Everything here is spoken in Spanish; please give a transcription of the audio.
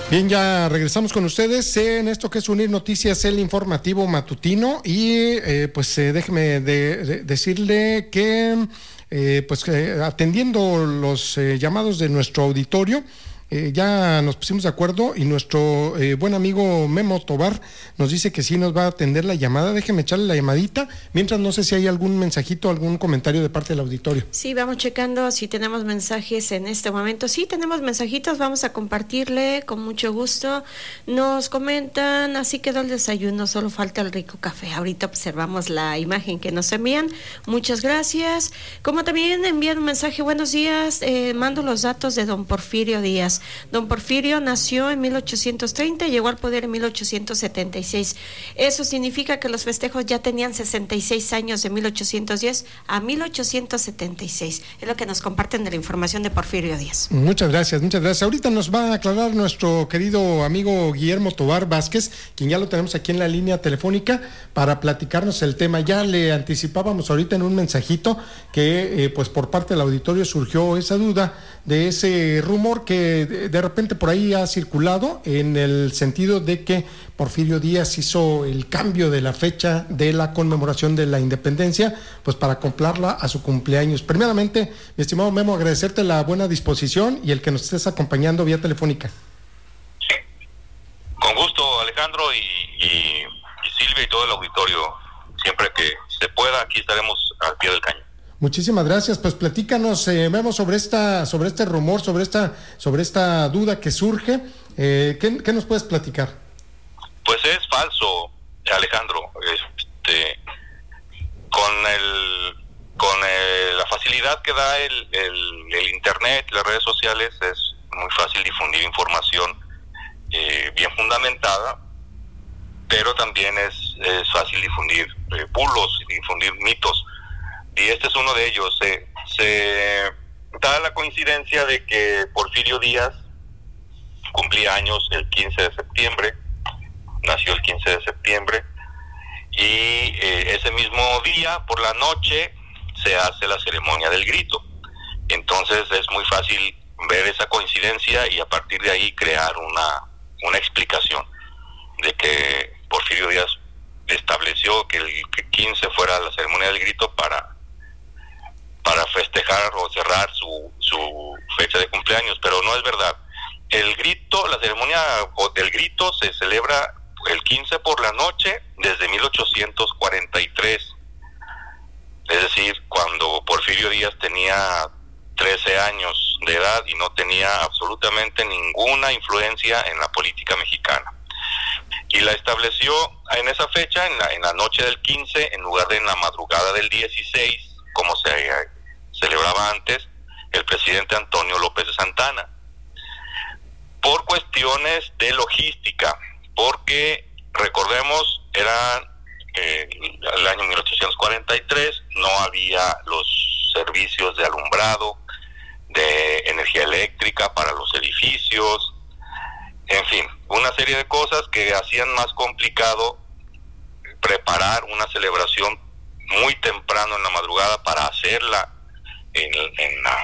Bien, ya regresamos con ustedes en esto que es Unir Noticias, el informativo matutino, y déjeme decirle que atendiendo los llamados de nuestro auditorio, ya nos pusimos de acuerdo y nuestro buen amigo Memo Tobar nos dice que sí nos va a atender la llamada. Déjeme echarle la llamadita, mientras no sé si hay algún mensajito, algún comentario de parte del auditorio. Sí, vamos checando si tenemos mensajes en este momento. Sí, tenemos mensajitos, vamos a compartirle con mucho gusto. Nos comentan, así quedó el desayuno, solo falta el rico café. Ahorita observamos la imagen que nos envían. Muchas gracias. Como también envían un mensaje, buenos días, mando los datos de don Porfirio Díaz. Don Porfirio nació en 1830 y llegó al poder en 1876. Eso significa que los festejos ya tenían 66 años, de 1810 a 1876. Es lo que nos comparten de la información de Porfirio Díaz. Muchas gracias, muchas gracias. Ahorita nos va a aclarar nuestro querido amigo Guillermo Tobar Vázquez, quien ya lo tenemos aquí en la línea telefónica para platicarnos el tema. Ya le anticipábamos ahorita en un mensajito que por parte del auditorio surgió esa duda de ese rumor que de repente por ahí ha circulado, en el sentido de que Porfirio Díaz hizo el cambio de la fecha de la conmemoración de la independencia, pues para acoplarla a su cumpleaños. Primeramente, mi estimado Memo, agradecerte la buena disposición y el que nos estés acompañando vía telefónica. Con gusto, Alejandro y Silvia y todo el auditorio. Siempre que se pueda, aquí estaremos al pie del cañón. Muchísimas gracias. Pues platícanos, Memo, sobre este rumor, sobre esta duda que surge. ¿Qué nos puedes platicar? Pues es falso, Alejandro. Con la facilidad que da el internet, las redes sociales, es muy fácil difundir información bien fundamentada, pero también es fácil difundir bulos, difundir mitos. Y este es uno de ellos. Se da la coincidencia de que Porfirio Díaz cumplía años el 15 de septiembre, nació el 15 de septiembre, y ese mismo día, por la noche, se hace la ceremonia del grito. Entonces es muy fácil ver esa coincidencia y a partir de ahí crear una explicación de que Porfirio Díaz estableció que el 15 fuera la ceremonia del grito para festejar o cerrar su fecha de cumpleaños, pero no es verdad. El grito, la ceremonia del grito se celebra el 15 por la noche desde 1843, es decir, cuando Porfirio Díaz tenía 13 años de edad y no tenía absolutamente ninguna influencia en la política mexicana. Y la estableció en esa fecha, en la noche del 15, en lugar de en la madrugada del 16, como se celebraba antes, el presidente Antonio López de Santana, por cuestiones de logística, porque recordemos, era el año 1843, no había los servicios de alumbrado, de energía eléctrica para los edificios, en fin, una serie de cosas que hacían más complicado preparar una celebración muy temprano en la madrugada para hacerla en la